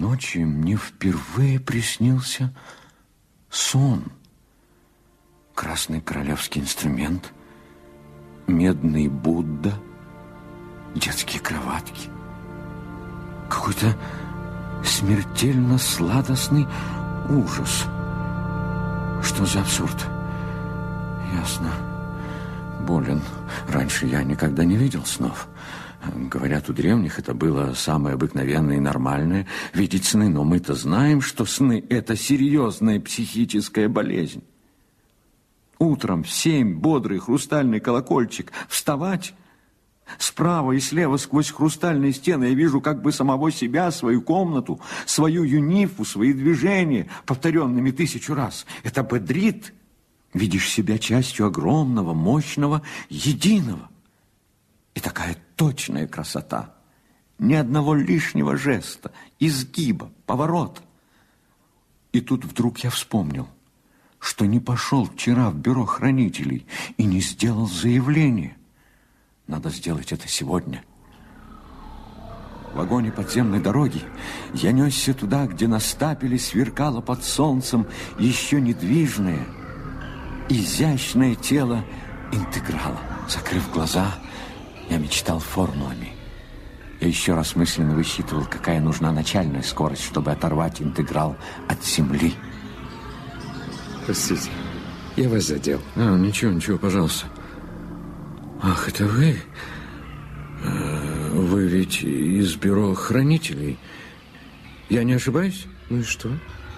ночи мне впервые приснился сон. Красный королевский инструмент, медный Будда, детские кроватки. Какой-то смертельно сладостный ужас. Что за абсурд? Ясно. Болен. Раньше я никогда не видел снов. Говорят, у древних это было самое обыкновенное и нормальное — видеть сны. Но мы-то знаем, что сны — это серьезная психическая болезнь. Утром в 7 бодрый хрустальный колокольчик. Вставать. Справа и слева сквозь хрустальные стены я вижу как бы самого себя, свою комнату, свою юнифу, свои движения, повторенными 1000 раз. Это бодрит. Видишь себя частью огромного, мощного, единого. И такая точная красота. Ни одного лишнего жеста, изгиба, поворота. И тут вдруг я вспомнил, что не пошел вчера в бюро хранителей и не сделал заявление. Надо сделать это сегодня. В вагоне подземной дороги я несся туда, где на стапеле сверкало под солнцем еще недвижное, изящное тело интеграла. Закрыв глаза, я мечтал формулами. Я еще раз мысленно высчитывал, какая нужна начальная скорость, чтобы оторвать интеграл от земли. Простите, я вас задел. Ничего, пожалуйста. Ах, это вы? Вы ведь из бюро хранителей. Я не ошибаюсь? Ну и что?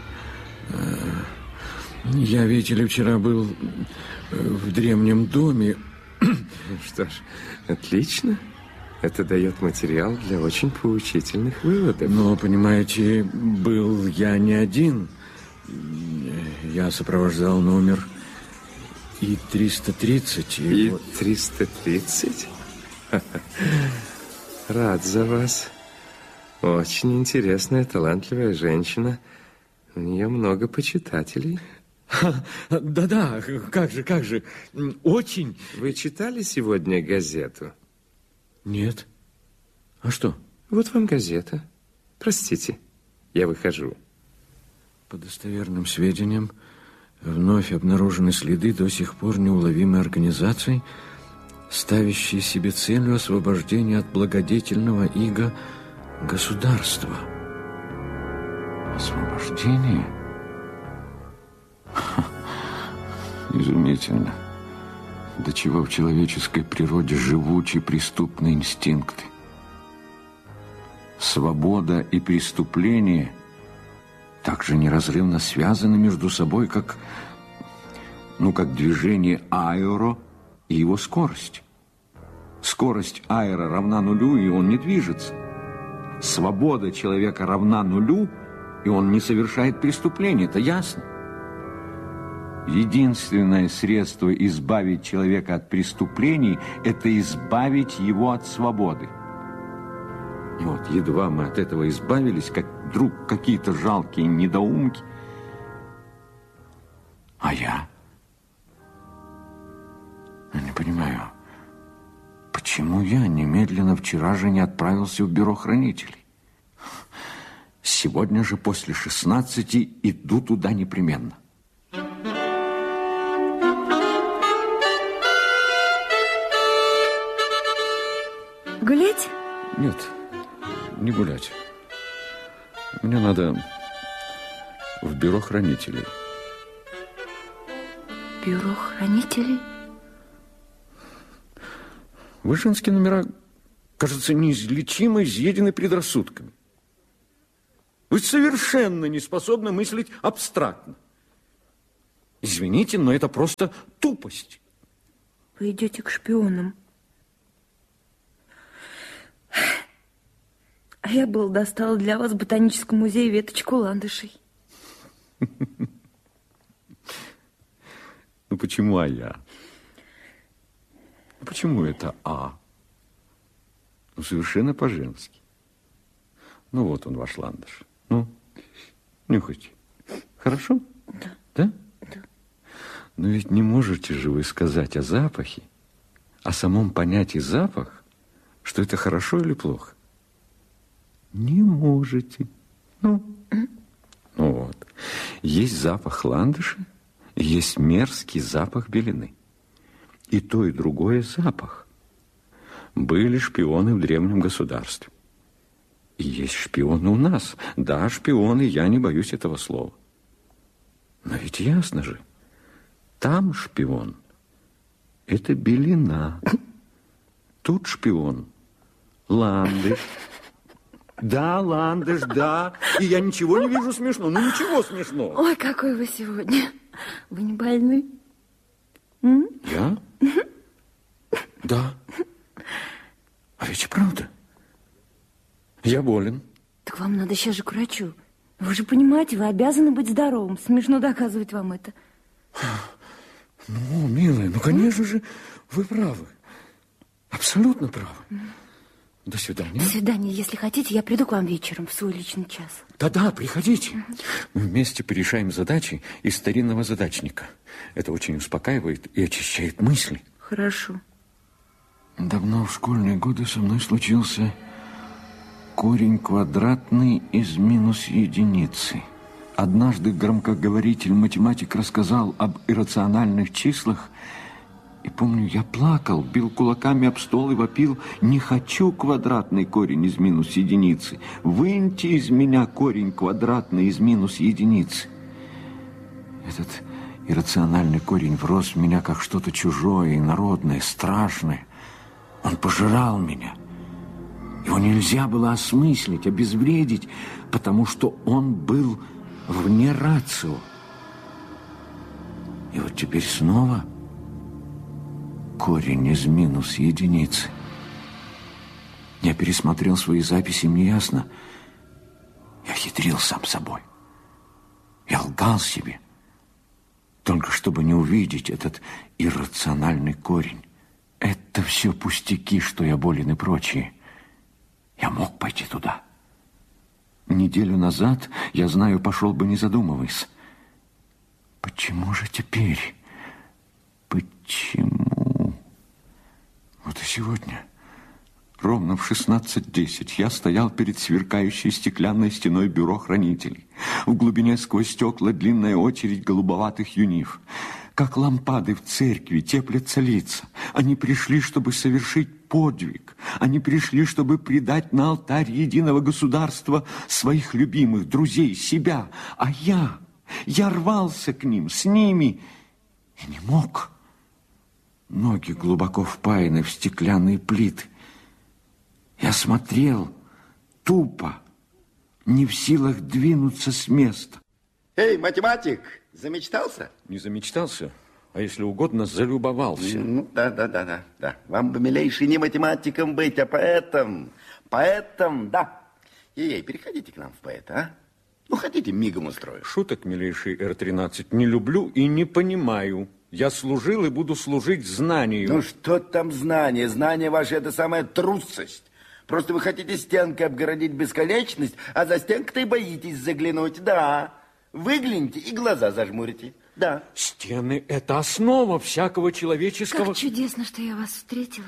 Я, видите ли, вчера был в древнем доме. Что ж, отлично. Это дает материал для очень поучительных выводов. Но, понимаете, был я не один. Я сопровождал номер И-330. И-330? Рад за вас. Очень интересная, талантливая женщина. У нее много почитателей. Да-да, как же. Очень. Вы читали сегодня газету? Нет. А что? Вот вам газета. Простите, я выхожу. По достоверным сведениям, вновь обнаружены следы до сих пор неуловимой организации, ставящей себе целью освобождение от благодетельного ига государства. Освобождение? Изумительно. До чего в человеческой природе живучи преступные инстинкты. Свобода и преступление также неразрывно связаны между собой, как движение аэро и его скорость. Скорость аэро равна нулю, и он не движется. Свобода человека равна нулю, и он не совершает преступления. Это ясно. Единственное средство избавить человека от преступлений – это избавить его от свободы. И вот едва мы от этого избавились, как вдруг какие-то жалкие недоумки. А я не понимаю, почему я немедленно вчера же не отправился в бюро хранителей? Сегодня же после 16 иду туда непременно. Гулять? Нет, не гулять. Мне надо в бюро хранителей. Бюро хранителей? Вы женские номера, кажется, неизлечимо изъедены предрассудками. Вы совершенно не способны мыслить абстрактно. Извините, но это просто тупость. Вы идете к шпионам. А я достала для вас в ботаническом музее веточку ландышей. Ну почему я? Почему это совершенно по-женски. Ну вот он, ваш ландыш. Ну, нюхайте. Хорошо? Да. Да? Да. Но ведь не можете же вы сказать о запахе, о самом понятии запах, что это хорошо или плохо. Не можете. Ну вот. Есть запах ландыша, и есть мерзкий запах белины. И то, и другое запах. Были шпионы в древнем государстве. И есть шпионы у нас. Да, шпионы, я не боюсь этого слова. Но ведь ясно же, там шпион – это белина. Тут шпион – ландыш. Да, ландыш, да. И я ничего не вижу смешного. Ну, ничего смешного. Ой, какой вы сегодня. Вы не больны? Я? Да. А ведь и правда. Я болен. Так вам надо сейчас же к врачу. Вы же понимаете, вы обязаны быть здоровым. Смешно доказывать вам это. Ну, милая, ну, конечно же, вы правы. Абсолютно правы. До свидания. До свидания. Если хотите, я приду к вам вечером в свой личный час. Да-да, приходите. Мы вместе порешаем задачи из старинного задачника. Это очень успокаивает и очищает мысли. Хорошо. Давно в школьные годы со мной случился корень квадратный из минус единицы. Однажды громкоговоритель-математик рассказал об иррациональных числах. И помню, я плакал, бил кулаками об стол и вопил: не хочу квадратный корень из минус единицы. Выньте из меня корень квадратный из минус единицы. Этот иррациональный корень врос в меня как что-то чужое, инородное, страшное. Он пожирал меня. Его нельзя было осмыслить, обезвредить, потому что он был вне рацио. И вот теперь снова корень из минус единицы. Я пересмотрел свои записи, мне ясно. Я хитрил сам собой. Я лгал себе, только чтобы не увидеть этот иррациональный корень. Это все пустяки, что я болен и прочее. Я мог пойти туда. Неделю назад, я знаю, пошел бы, не задумываясь. Почему же теперь? Почему? Вот и сегодня, ровно в 16:10, я стоял перед сверкающей стеклянной стеной бюро хранителей. В глубине сквозь стекла длинная очередь голубоватых юнив. Как лампады в церкви теплятся лица. Они пришли, чтобы совершить подвиг. Они пришли, чтобы предать на алтарь единого государства своих любимых, друзей, себя. А я рвался к ним, с ними, и не мог. Ноги глубоко впаяны в стеклянные плиты. Я смотрел тупо, не в силах двинуться с места. Эй, математик, замечтался? Не замечтался, а если угодно, залюбовался. Ну, да. Вам бы, милейший, не математиком быть, а поэтом. Поэтом, да. Ей, переходите к нам в поэта, а? Ну, хотите, мигом устрою. Шуток, милейший Р-13, не люблю и не понимаю. Я служил и буду служить знанию. Ну, что там знание? Знание ваше – это самая трусость. Просто вы хотите стенкой обгородить бесконечность, а за стенку-то и боитесь заглянуть, да. Выгляните и глаза зажмурите, да. Стены – это основа всякого человеческого... Как чудесно, что я вас встретила.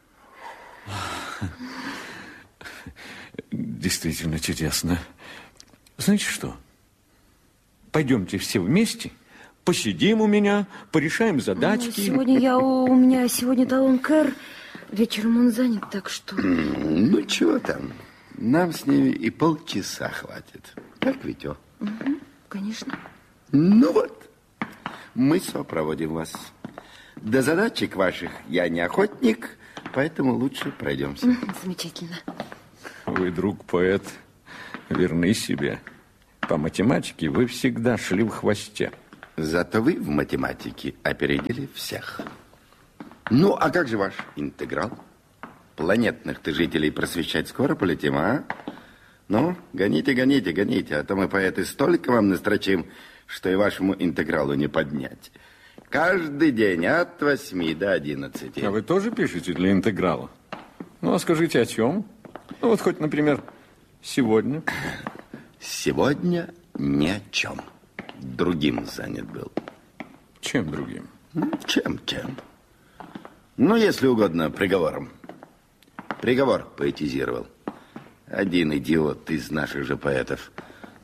Действительно чудесно. Знаете что? Пойдемте все вместе, посидим у меня, порешаем задачки. Сегодня у меня сегодня талон Кэр. Вечером он занят, так что... Ну, чего там? Нам с ними и полчаса хватит. Так ведь, о? Конечно. Ну вот, мы сопроводим вас. До задачек ваших я не охотник, поэтому лучше пройдемся. Замечательно. Вы, друг поэт, верны себе. По математике вы всегда шли в хвосте. Зато вы в математике опередили всех. Ну, а как же ваш интеграл? Планетных-то жителей просвещать скоро полетим, а? Ну, гоните, а то мы, поэты, столько вам настрочим, что и вашему интегралу не поднять. Каждый день от 8 до 11. А вы тоже пишете для интеграла? Ну, а скажите, о чем? Ну, вот хоть, например, сегодня. Сегодня ни о чем. Другим занят был. Чем другим? Чем? Ну, если угодно, приговором. Приговор поэтизировал. Один идиот из наших же поэтов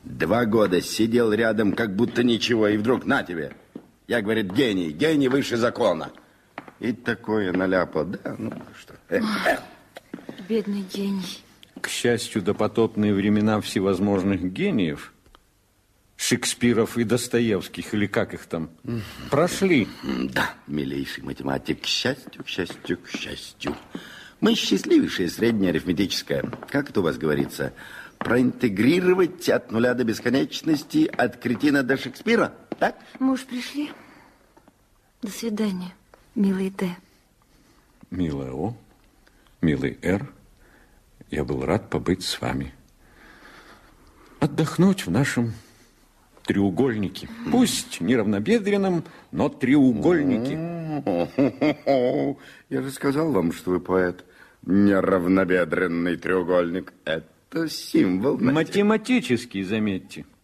2 года сидел рядом, как будто ничего, и вдруг на тебе. Я, говорит, гений выше закона. И такое наляпал. Да, ну что. Бедный гений. К счастью, допотопные времена всевозможных гениев, Шекспиров и Достоевских, или как их там, прошли. Да, милейший математик, к счастью, к счастью, к счастью. Мы счастливейшее среднее арифметическое. Как это у вас говорится? Проинтегрировать от нуля до бесконечности, от кретина до Шекспира, так? Мы уж пришли. До свидания, милый Д. Милая О, милый Р, я был рад побыть с вами. Отдохнуть в нашем треугольнике. Пусть неравнобедренном, но треугольнике. Я же сказал вам, что вы поэт. Неравнобедренный треугольник. Это символ. Математический, заметьте.